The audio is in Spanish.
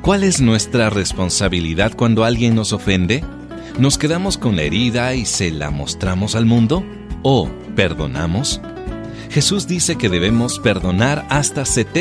¿Cuál es nuestra responsabilidad cuando alguien nos ofende? ¿Nos quedamos con la herida y se la mostramos al mundo? ¿O perdonamos? Jesús dice que debemos perdonar hasta 70